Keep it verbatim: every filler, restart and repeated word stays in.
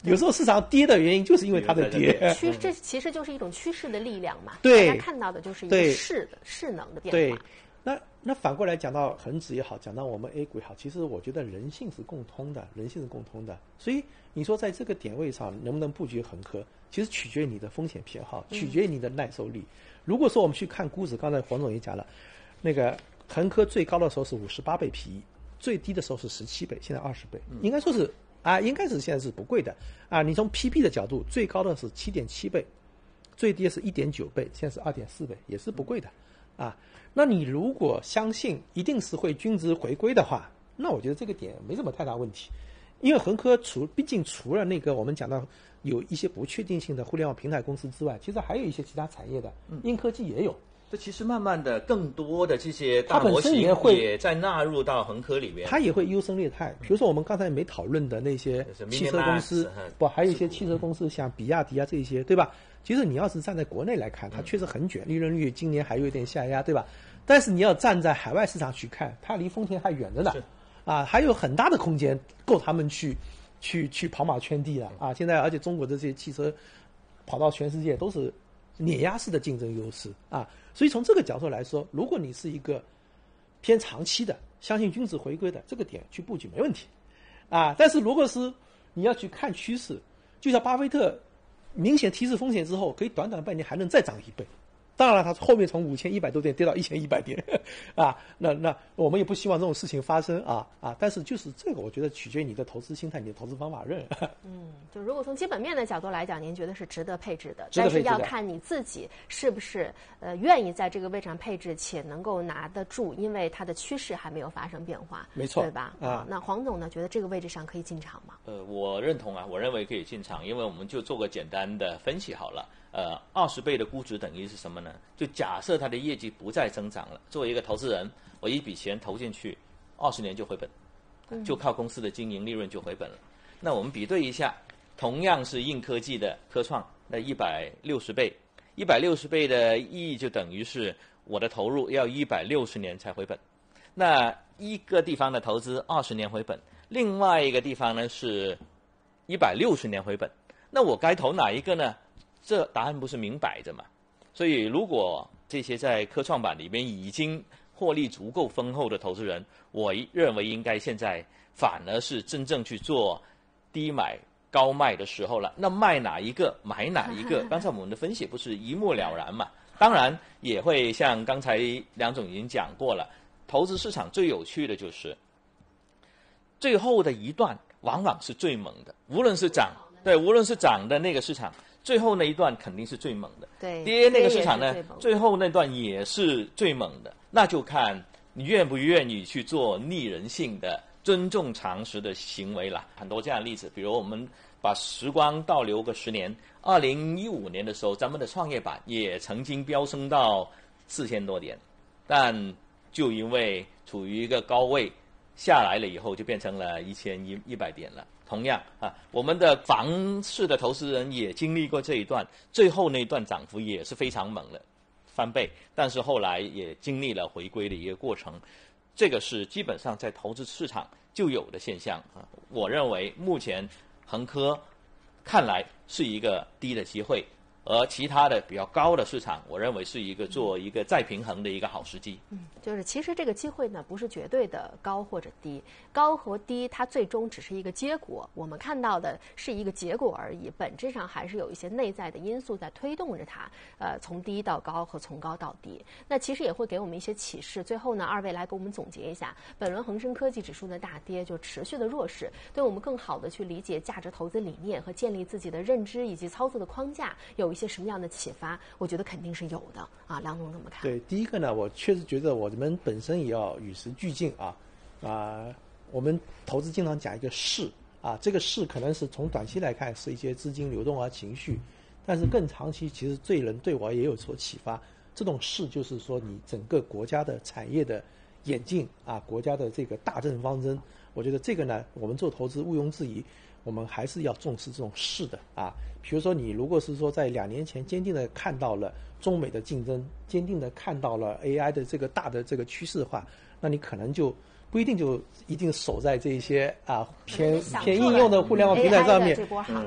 有时候市场跌的原因就是因为它的跌。 趋这其实就是一种趋势的力量嘛。 对， 大家看到的就是一个势的势能的变化。 对，那那反过来讲到恒指也好，讲到我们 A 股也好，其实我觉得人性是共通的，人性是共通的。所以你说在这个点位上能不能布局恒科，其实取决于你的风险偏好，取决于你的耐受力。嗯、如果说我们去看估值，刚才黄总也讲了，那个恒科最高的时候是五十八倍 P E， 最低的时候是十七倍，现在二十倍，应该说是啊，应该是现在是不贵的啊。你从 P B 的角度，最高的是 七点七倍，最低的是 一点九倍，现在是 二点四倍，也是不贵的啊。那你如果相信一定是会均值回归的话，那我觉得这个点没什么太大问题。因为恒科除毕竟除了那个我们讲到有一些不确定性的互联网平台公司之外，其实还有一些其他产业的，硬科技也有。 这其实慢慢的，更多的这些大模型也会也在纳入到恒科里面， 它也会优胜劣汰。比如说我们刚才没讨论的那些汽车公司，不还有一些汽车公司像比亚迪啊这些，对吧？其实你要是站在国内来看，它确实很卷，利润率今年还有一点下压，对吧？但是你要站在海外市场去看，它离丰田还远着呢，啊，还有很大的空间够他们去去去跑马圈地了啊！现在而且中国的这些汽车跑到全世界都是碾压式的竞争优势啊！所以从这个角度来说，如果你是一个偏长期的，相信均值回归的这个点去布局没问题啊。但是如果是你要去看趋势，就像巴菲特明显提示风险之后，可以短短半年还能再涨一倍。当然了，它后面从五千一百多点跌到一千一百点，啊，那那我们也不希望这种事情发生啊啊！但是就是这个，我觉得取决于你的投资心态，你的投资方法论。 嗯，就如果从基本面的角度来讲，您觉得是值得配置的，但是要看你自己是不是呃愿意在这个位置上配置，且能够拿得住，因为它的趋势还没有发生变化， 没错， 对吧？啊，那黄总呢，觉得这个位置上可以进场吗？ 呃，我认同啊，我认为可以进场，因为我们就做个简单的分析好了。呃，二十倍的估值等于是什么呢？就假设它的业绩不再增长了，作为一个投资人，我一笔钱投进去，二十年就回本，就靠公司的经营利润就回本了。那我们比对一下，同样是硬科技的科创，那一百六十倍，一百六十倍的意义就等于是我的投入要一百六十年才回本。那一个地方的投资二十年回本，另外一个地方呢是一百六十年回本，那我该投哪一个呢？这答案不是明摆着嘛？所以如果这些在科创板里面已经获利足够丰厚的投资人，我认为应该现在反而是真正去做低买高卖的时候了。那卖哪一个买哪一个？刚才我们的分析不是一目了然嘛？当然也会像刚才梁总已经讲过了，投资市场最有趣的就是最后的一段往往是最猛的，无论是涨对，无论是涨的那个市场。最后那一段肯定是最猛的， 对， 跌那个市场呢，最后那段也是最猛的，那就看你愿不愿意去做逆人性的、尊重常识的行为了。很多这样的例子，比如我们把时光倒流个十年，二零一五年的时候，咱们的创业板也曾经飙升到四千多点，但就因为处于一个高位，下来了以后就变成了一千一一百点了。同样啊，我们的房市的投资人也经历过这一段，最后那一段涨幅也是非常猛的，翻倍，但是后来也经历了回归的一个过程，这个是基本上在投资市场就有的现象啊。我认为目前恒科看来是一个低的机会，而其他的比较高的市场，我认为是一个做一个再平衡的一个好时机。 嗯，就是其实这个机会呢，不是绝对的高或者低，高和低它最终只是一个结果，我们看到的是一个结果而已，本质上还是有一些内在的因素在推动着它，呃，从低到高和从高到低。那其实也会给我们一些启示。最后呢，二位来给我们总结一下，本轮恒生科技指数的大跌就持续的弱势，对我们更好的去理解价值投资理念和建立自己的认知以及操作的框架，有一些什么样的启发？我觉得肯定是有的啊。梁总怎么看？ 对，第一个呢，我确实觉得我们本身也要与时俱进啊啊！我们投资经常讲一个势啊，这个势可能是从短期来看是一些资金流动啊情绪，但是更长期其实最能对我也有所启发。这种势就是说你整个国家的产业的演进啊，国家的这个大政方针，我觉得这个呢，我们做投资毋庸置疑。我们还是要重视这种势的啊，比如说你如果是说在两年前坚定的看到了中美的竞争，坚定的看到了 A I 的这个大的这个趋势的话，那你可能就不一定就一定守在这些啊偏偏应用的互联网平台上面。